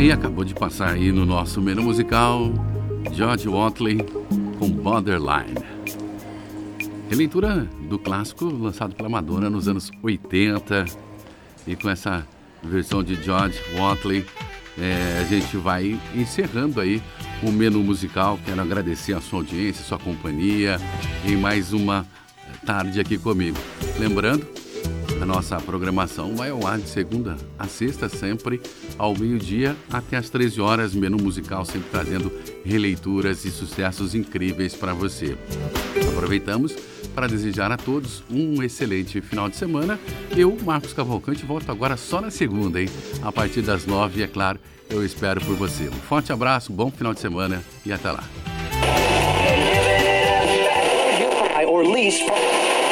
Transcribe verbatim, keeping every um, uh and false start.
bem, acabou de passar aí no nosso menu musical George Watley com Borderline. Releitura do clássico lançado pela Madonna nos anos oitenta. E com essa versão de George Watley, é, a gente vai encerrando aí o menu musical. Quero agradecer a sua audiência, a sua companhia em mais uma tarde aqui comigo. Lembrando, a nossa programação vai ao ar de segunda a sexta, sempre ao meio-dia até às treze horas, menu musical sempre trazendo releituras e sucessos incríveis para você. Aproveitamos para desejar a todos um excelente final de semana. Eu, Marcos Cavalcante, volto agora só na segunda, hein? A partir das nove, é claro, eu espero por você. Um forte abraço, bom final de semana e até lá.